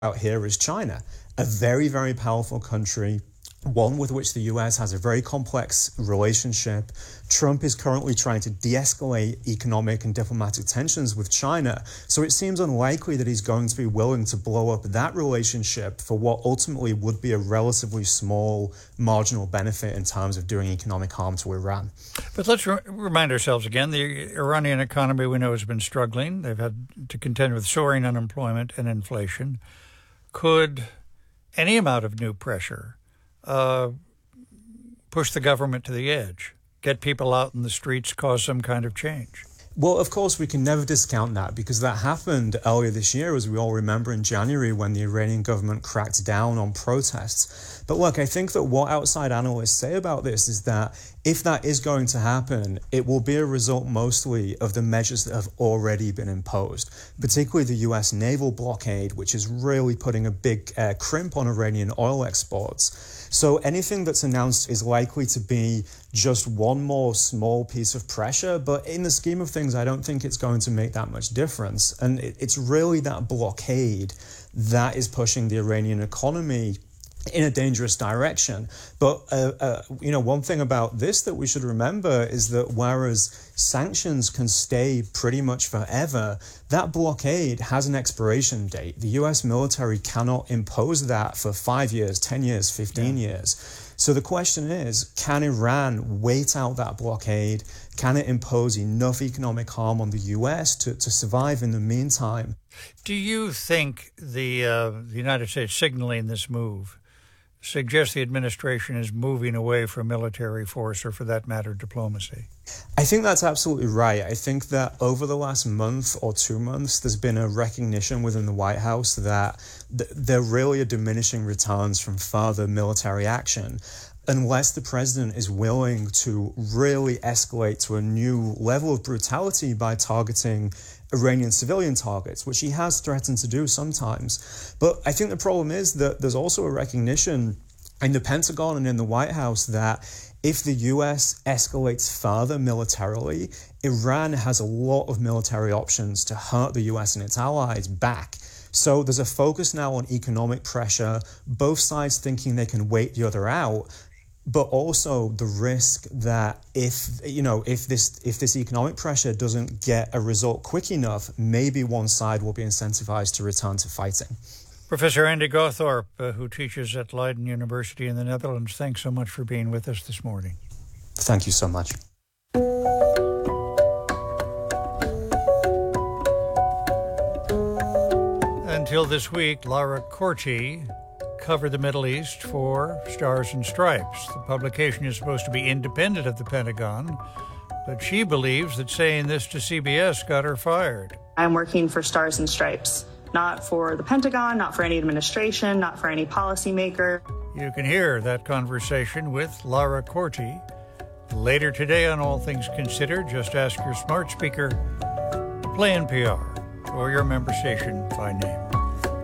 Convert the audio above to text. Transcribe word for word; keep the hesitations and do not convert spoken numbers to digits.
out here is China, a very, very powerful country, one with which the U S has a very complex relationship. Trump is currently trying to de-escalate economic and diplomatic tensions with China, so it seems unlikely that he's going to be willing to blow up that relationship for what ultimately would be a relatively small marginal benefit in terms of doing economic harm to Iran. But let's re- remind ourselves again, the Iranian economy we know has been struggling. They've had to contend with soaring unemployment and inflation. Could any amount of new pressure Uh, push the government to the edge, get people out in the streets, cause some kind of change? Well, of course, we can never discount that, because that happened earlier this year, as we all remember, in January, when the Iranian government cracked down on protests. But look, I think that what outside analysts say about this is that if that is going to happen, it will be a result mostly of the measures that have already been imposed, particularly the U S naval blockade, which is really putting a big uh, crimp on Iranian oil exports. So anything that's announced is likely to be just one more small piece of pressure. But in the scheme of things, I don't think it's going to make that much difference. And it, it's really that blockade that is pushing the Iranian economy in a dangerous direction. But, uh, uh, you know, one thing about this that we should remember is that whereas sanctions can stay pretty much forever, that blockade has an expiration date. The U S military cannot impose that for five years, ten years, fifteen yeah. years. So the question is, can Iran wait out that blockade? Can it impose enough economic harm on the U S to, to survive in the meantime? Do you think the, uh, the United States signaling this move suggests the administration is moving away from military force, or for that matter, diplomacy? I think that's absolutely right. I think that over the last month or two months, there's been a recognition within the White House that th- there really are diminishing returns from further military action, unless the president is willing to really escalate to a new level of brutality by targeting Iranian civilian targets, which he has threatened to do sometimes. But I think the problem is that there's also a recognition in the Pentagon and in the White House that if the U S escalates further militarily, Iran has a lot of military options to hurt the U S and its allies back. So there's a focus now on economic pressure, both sides thinking they can wait the other out, but also the risk that if, you know, if this if this economic pressure doesn't get a result quick enough, maybe one side will be incentivized to return to fighting. Professor Andy Gawthorpe, uh, who teaches at Leiden University in the Netherlands, thanks so much for being with us this morning. Thank you so much. Until this week, Lara Corti covered the Middle East for Stars and Stripes. The publication is supposed to be independent of the Pentagon, but she believes that saying this to C B S got her fired. I'm working for Stars and Stripes, not for the Pentagon, not for any administration, not for any policymaker. You can hear that conversation with Lara Corti later today on All Things Considered. Just ask your smart speaker to play N P R or your member station by name.